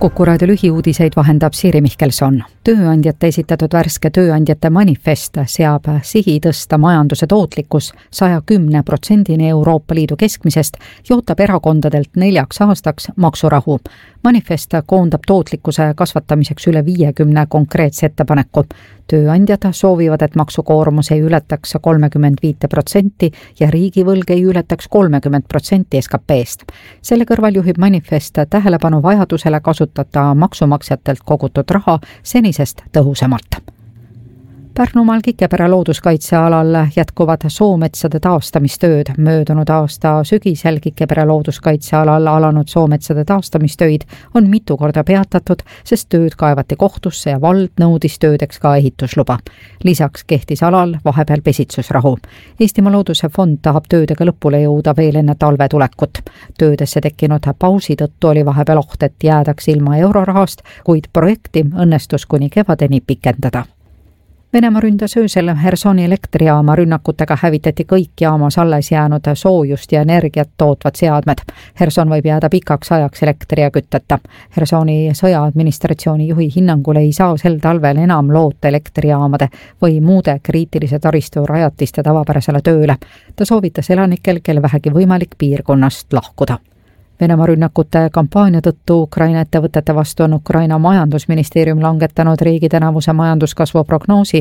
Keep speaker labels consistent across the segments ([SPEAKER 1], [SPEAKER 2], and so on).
[SPEAKER 1] Kuku raadio lühiuudiseid vahendab Siiri Mihkelson. Tööandjate esitatud värske tööandjate manifest seab sihi tõsta majanduse tootlikkus 110% Euroopa Liidu keskmisest ja ootab erakondadelt 4 aastaks maksurahu. Manifest koondab tootlikkuse kasvatamiseks üle 50 konkreetse ettepaneku. Tööandjad soovivad, et maksukoormus ei ületaks 35% ja riigivõlg ei ületaks 30% SKP-st. Selle kõrval juhib manifest tähelepanu vajadusele kasutada maksumaksjatelt kogutud raha senisest tõhusamalt. Pärnumaal Kikepere looduskaitsealal jätkuvad soometsade taastamistööd. Möödunud aasta sügisel Kikepere looduskaitsealal alanud soometsade taastamistöid on mitu korda peatatud, sest tööd kaevati kohtusse ja vald nõudis töödeks ka ehitusluba. Lisaks kehtis alal vahepeal pesitsusrahu. Eestimaa Looduse Fond tahab töödega lõpule jõuda veel enne talve tulekut. Töödesse tekkinud pausi tõttu oli vahepeal oht, et jäädaks ilma eurorahast, kuid projekti õnnestus kuni kevadeni pikendada. Venemaa ründas öösel Hersoni elektrijaama. Rünnakutega hävitati kõik jaamas alles jäänud soojust ja energiat tootvad seadmed. Herson võib jääda pikaks ajaks elektri ja kütteta. Hersoni sõjaadministratsiooni juhi hinnangul ei saa sel talvel enam loota elektrijaamade või muude kriitilise taristu rajatiste tavapärasele tööle. Ta soovitas elanikel, kel vähegi võimalik piirkonnast lahkuda. Venemaa rünnakute kampaania tõttu Ukraina ettevõtete vastu on Ukraina majandusministeerium langetanud riigi tänavuse majanduskasvu prognoosi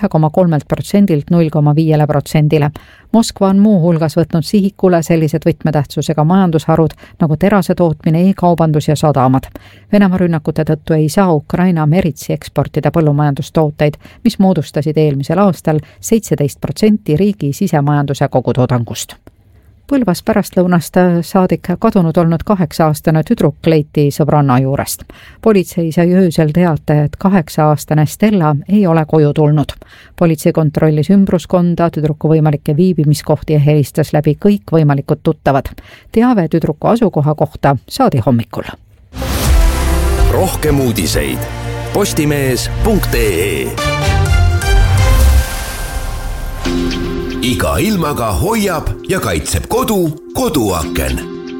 [SPEAKER 1] 1,3%-lt 0,5%-le. Moskva on muu hulgas võtnud sihikule sellised võtmetähtsusega majandusharud nagu terase tootmine, e-kaubandus ja sadamad. Venemaa rünnakute tõttu ei saa Ukraina meritsi eksportida põllumajandustooteid, mis moodustasid eelmisel aastal 17% riigi sisemajanduse kogutoodangust. Põlvas pärastlõunast saadik kadunud olnud 8-aastane tüdruk leiti sõbranna juurest. Politsei sai öösel teate, et 8-aastane Stella ei ole koju tulnud. Politsei kontrollis ümbruskonda, tüdruku võimalikke viibimiskohti ja helistas läbi kõik võimalikud tuttavad. Teave tüdruku asukoha kohta saadi hommikul.
[SPEAKER 2] Rohkem uudiseid postimees.ee. Iga ilmaga hoiab ja kaitseb koduaken.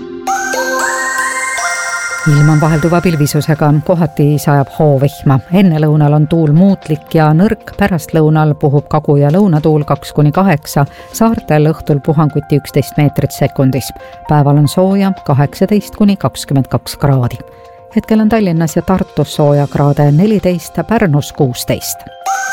[SPEAKER 1] Ilm on vahelduva pilvisusega, kohati sajab hoovihma. Enne lõunal on tuul muutlik ja nõrk, pärastlõunal puhub kagu- ja lõunatuul 2-8, saartel õhtul puhanguti 11 meetrit sekundis. Päeval on sooja 18-22 kraadi. Hetkel on Tallinnas ja Tartus sooja kraade 14, Pärnus 16.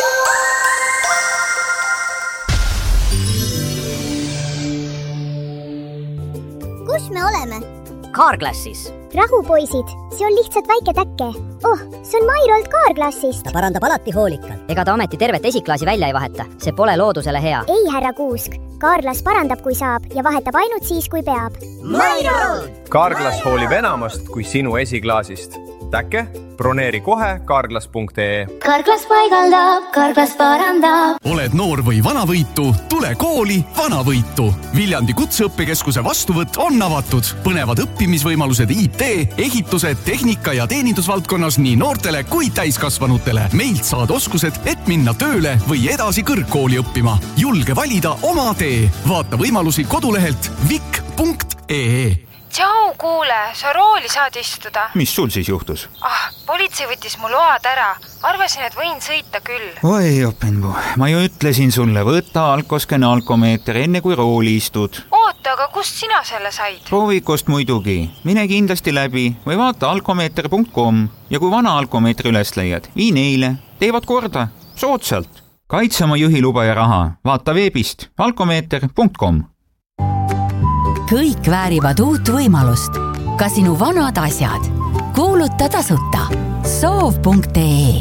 [SPEAKER 3] Kus me oleme?
[SPEAKER 4] Carglassis.
[SPEAKER 3] Rahu, poisid, see on lihtsalt väike täkke. Oh, see on Mairolt Carglassist.
[SPEAKER 4] Ta parandab alati hoolikalt. Ega ta ometi tervet esiklaasi välja ei vaheta. See pole loodusele hea.
[SPEAKER 3] Ei, härra Kuusk. Carglass parandab, kui saab ja vahetab ainult siis, kui peab.
[SPEAKER 4] Mairolt!
[SPEAKER 5] Carglass hoolib enamast kui sinu esiklaasist. Täkke? Broneeri kohe Carglass.ee.
[SPEAKER 6] Carglass paigaldab, Carglass parandab.
[SPEAKER 7] Oled noor või vanavõitu? Tule kooli Vanavõitu. Viljandi kutseõppekeskuse vastuvõtt on avatud. Põnevad õppimisvõimalused IT, ehitused, tehnika ja teenindusvaldkonnas nii noortele kui täiskasvanutele. Meilt saad oskused, et minna tööle või edasi kõrgkooli õppima. Julge valida oma tee. Vaata võimalusi kodulehelt vik.ee.
[SPEAKER 8] Tšau, kuule, sa rooli saad istuda.
[SPEAKER 9] Mis sul siis juhtus?
[SPEAKER 8] Politsei võttis mu load ära. Arvasin, et võin sõita küll.
[SPEAKER 9] Oi, Openbu, ma ju ütlesin sulle, võta alkoskene alkomeeter enne kui rooli istud.
[SPEAKER 8] Oota, aga kust sina selle said?
[SPEAKER 9] Proovikost muidugi. Mine kindlasti läbi või vaata alkomeeter.com ja kui vana alkomeetri üles leiad, vii neile. Teevad korda. Soodsalt. Kaitse oma juhiluba ja raha. Vaata veebist alkomeeter.com.
[SPEAKER 10] Kõik väärivad uut võimalust. Ka sinu vanad asjad. Kuuluta tasuta. Soov.ee.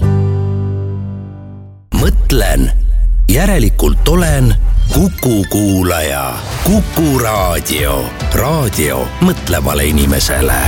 [SPEAKER 2] Mõtlen. Järelikult olen Kuku kuulaja. Kuku raadio. Raadio mõtlevale inimesele.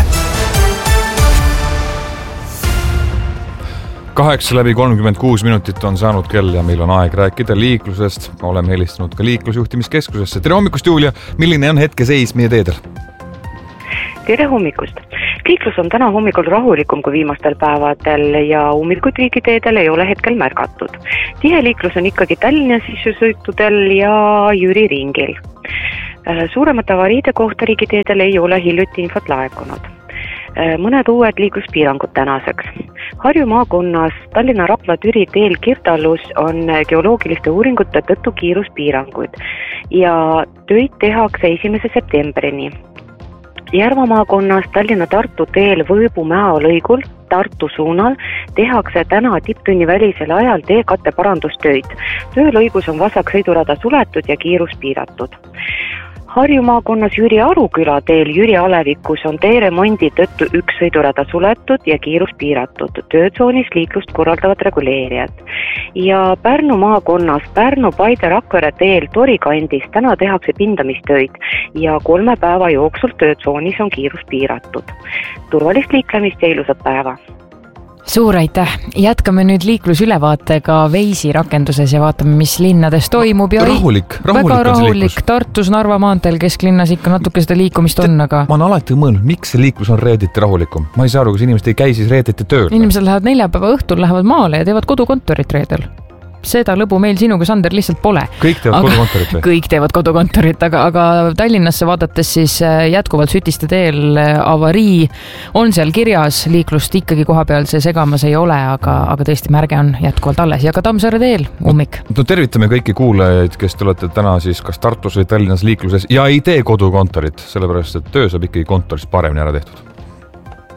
[SPEAKER 11] 8:36 on saanud kell ja meil on aeg rääkida liiklusest. Oleme helistanud ka liiklusjuhtimiskeskusesse. Tere hommikust, Julia! Milline on hetkeseis meie teedel?
[SPEAKER 12] Tere hommikust! Liiklus on täna hommikul rahulikum kui viimastel päevadel ja ummikuid riigiteedel ei ole hetkel märgatud. Tihe liiklus on ikkagi Tallinna sissesõitudel ja Jüri ringil. Suuremate avariide kohta riigiteedel ei ole hiljuti infot laekunud. mõned uued liikluspiirangud tänaseks. Harju maakonnas Tallinna-Rapla-Türi teel Kirtalus on geoloogiliste uuringute tõttu kiiruspiiranguid ja töid tehakse 1. septembrini. Järva maakonnas Tallinna-Tartu teel Võõbu-Mäo lõigul Tartu suunal tehakse täna tipptunni välisel ajal teekatte parandustöid. Töölõigus on vasak sõidurada suletud ja kiirus piiratud. Harju maakonnas Jüri Aruküla teel Jüri Alevikus on teeremondi tõttu üks sõidurada suletud ja kiirus piiratud. Töötsoonis liiklust korraldavad reguleerijad. Ja Pärnu maakonnas Pärnu-Paide-Rakvere teel Tori kandis täna tehakse pindamistöid ja 3 päeva jooksul töötsoonis on kiirus piiratud. Turvalist liiklemist ja ilusat päeva!
[SPEAKER 13] Suur aitäh! Jätkame nüüd liiklusülevaatega Veisi rakenduses ja vaatame, mis linnades toimub. Ja väga rahulik. Tartus, Narva maanteel kesklinnas ikka natuke seda liikumist on, aga...
[SPEAKER 11] Ma olen alati mõelnud, miks see liiklus on reediti rahulikum. Ma ei saa aru, kas inimesed ei käi siis reediti tööl.
[SPEAKER 13] Inimesed lähevad neljapäeva õhtul, lähevad maale ja teevad kodukontorit reedel. Seda lõbu meil sinuga, Sander, lihtsalt pole.
[SPEAKER 11] Kõik teevad kodukontorit või?
[SPEAKER 13] Kõik teevad kodukontorit, aga Tallinnasse vaadates siis jätkuvalt Sütiste teel avarii on seal kirjas, liiklust ikkagi kohapeal see segamas ei ole, aga tõesti märge on jätkuvalt alles ja ka Tammsaare teel ummik.
[SPEAKER 11] No tervitame kõiki kuulajaid, kes te olete täna siis kas Tartus või Tallinnas liikluses ja ei tee kodukontorit, sellepärast et töö saab ikkagi kontoris paremini ära tehtud.